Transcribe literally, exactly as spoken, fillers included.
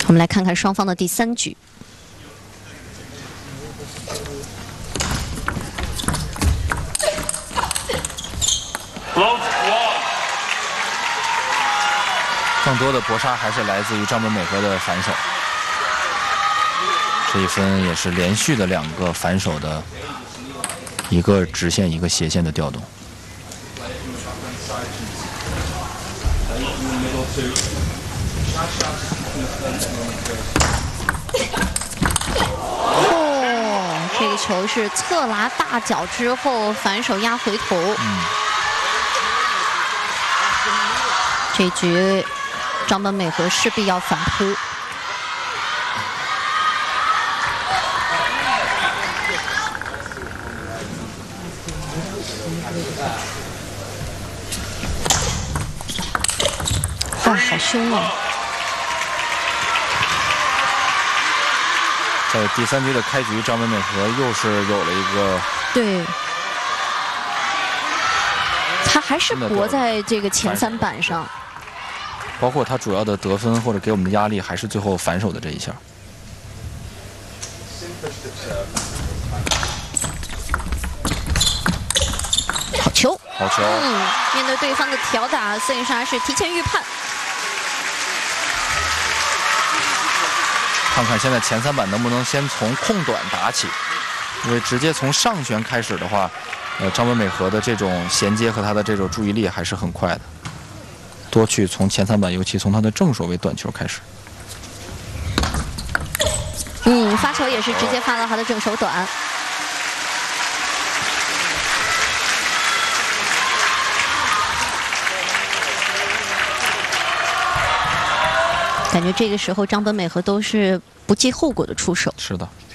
我们来看看双方的第三局。 更多的搏杀还是来自于张本美和的反手，这一分也是连续的两个反手的一个直线一个斜线的调动。 哦，这个球是侧拉大脚之后反手压回头。嗯，这局。 张本美和势必要反扑，哇，好凶啊！ 在第三局的开局，张本美和又是有了一个对，他还是搏在这个前三板上。 包括他主要的得分或者给我们的压力，还是最后反手的这一下。 好球， 好球。 嗯，面对对方的挑打，孙颖莎是提前预判。 看看现在前三板能不能先从空短打起，因为直接从上旋开始的话，呃，张本美和的这种衔接和他的这种注意力还是很快的。 多去从前三板，尤其从他的正手为短球开始。 嗯，发球也是直接发到他的正手短。感觉这个时候张本美和都是不计后果的出手。 是的。